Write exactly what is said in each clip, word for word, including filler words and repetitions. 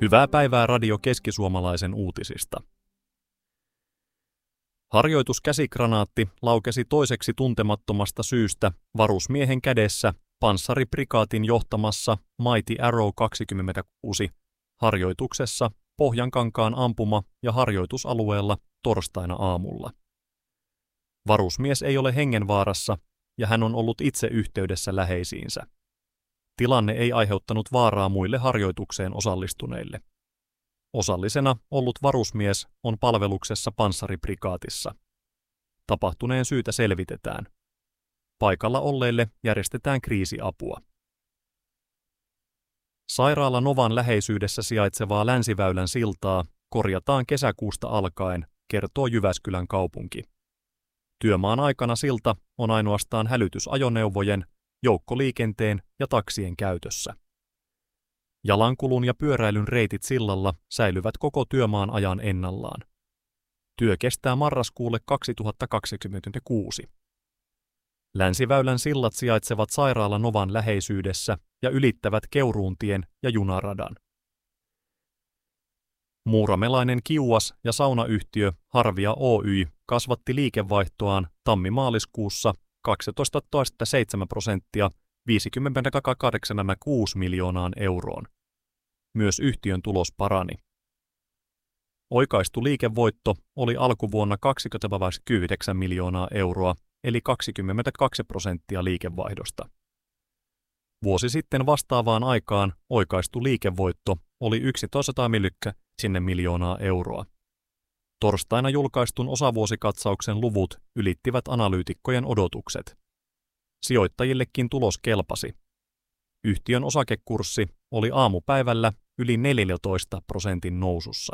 Hyvää päivää Radio Keskisuomalaisen uutisista. Harjoituskäsikranaatti laukesi toiseksi tuntemattomasta syystä varusmiehen kädessä panssariprikaatin johtamassa Mighty Arrow kaksikymmentäkuusi harjoituksessa Pohjankankaan ampuma- ja harjoitusalueella torstaina aamulla. Varusmies ei ole hengenvaarassa ja hän on ollut itse yhteydessä läheisiinsä. Tilanne ei aiheuttanut vaaraa muille harjoitukseen osallistuneille. Osallisena ollut varusmies on palveluksessa panssariprikaatissa. Tapahtuneen syytä selvitetään. Paikalla olleille järjestetään kriisiapua. Sairaala Novan läheisyydessä sijaitsevaa Länsiväylän siltaa korjataan kesäkuusta alkaen, kertoo Jyväskylän kaupunki. Työmaan aikana silta on ainoastaan hälytysajoneuvojen, joukkoliikenteen ja taksien käytössä. Jalankulun ja pyöräilyn reitit sillalla säilyvät koko työmaan ajan ennallaan. Työ kestää marraskuulle kaksituhattakaksikymmentäkuusi. Länsiväylän sillat sijaitsevat sairaala Novan läheisyydessä ja ylittävät Keuruuntien ja junaradan. Muuramelainen kiuas- ja saunayhtiö Harvia Oy kasvatti liikevaihtoaan tammi-maaliskuussa kaksitoista pilkku seitsemän prosenttia viisikymmentäkahdeksan pilkku kuusi miljoonaan euroon. Myös yhtiön tulos parani. Oikaistu liikevoitto oli alkuvuonna kaksikymmentäyhdeksän miljoonaa euroa, eli kaksikymmentäkaksi prosenttia liikevaihdosta. Vuosi sitten vastaavaan aikaan oikaistu liikevoitto oli yksitoista miljoonaa euroa. Torstaina julkaistun osavuosikatsauksen luvut ylittivät analyytikkojen odotukset. Sijoittajillekin tulos kelpasi. Yhtiön osakekurssi oli aamupäivällä yli neljäntoista prosentin nousussa.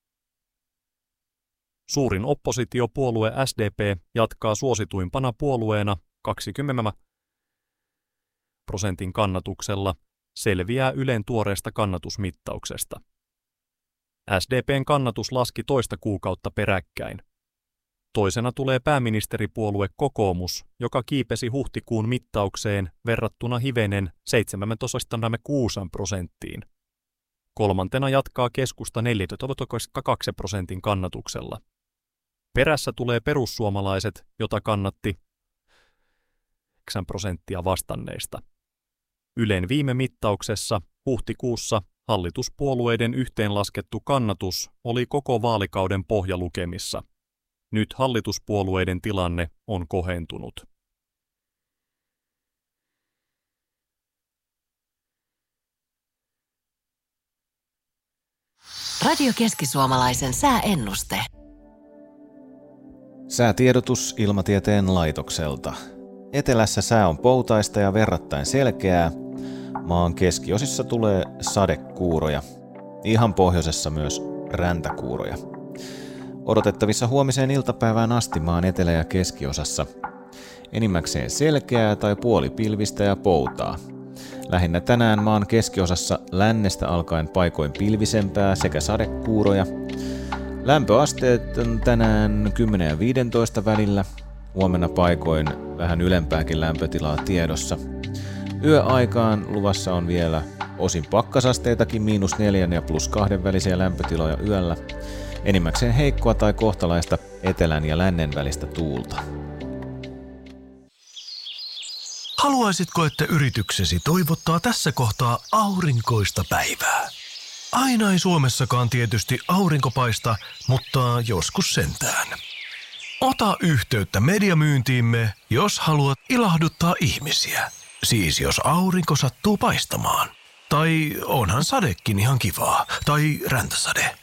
Suurin oppositiopuolue S D P jatkaa suosituimpana puolueena kaksikymmentä prosentin kannatuksella, selviää Ylen tuoreesta kannatusmittauksesta. S D P:n kannatus laski toista kuukautta peräkkäin. Toisena tulee pääministeripuolue Kokoomus, joka kiipesi huhtikuun mittaukseen verrattuna hivenen seitsemäntoista pilkku kuusi prosenttiin. Kolmantena jatkaa keskusta neljätoista pilkku kaksi prosentin kannatuksella. Perässä tulee perussuomalaiset, jota kannatti yhdeksän prosenttia vastanneista. Ylen viime mittauksessa huhtikuussa hallituspuolueiden yhteenlaskettu kannatus oli koko vaalikauden pohjalukemissa. Nyt hallituspuolueiden tilanne on kohentunut. Radio Keskisuomalaisen sääennuste. Säätiedotus Ilmatieteen laitokselta. Etelässä sää on poutaista ja verrattain selkeää. Maan keskiosissa tulee sadekuuroja. Ihan pohjoisessa myös räntäkuuroja. Odotettavissa huomiseen iltapäivään asti maan etelä- ja keskiosassa. Enimmäkseen selkeää tai puolipilvistä ja poutaa. Lähinnä tänään maan keskiosassa lännestä alkaen paikoin pilvisempää sekä sadekuuroja. Lämpöasteet on tänään kymmenen ja viisitoista välillä. Huomenna paikoin vähän ylempääkin lämpötilaa tiedossa. Yöaikaan luvassa on vielä osin pakkasasteitakin miinus neljän ja plus kahden välisiä lämpötiloja yöllä. Enimmäkseen heikkoa tai kohtalaista etelän ja lännen välistä tuulta. Haluaisitko, että yrityksesi toivottaa tässä kohtaa aurinkoista päivää? Aina ei Suomessakaan tietysti aurinko paista, mutta joskus sentään. Ota yhteyttä mediamyyntiimme, jos haluat ilahduttaa ihmisiä. Siis jos aurinko sattuu paistamaan. Tai onhan sadekin ihan kivaa. Tai räntäsade.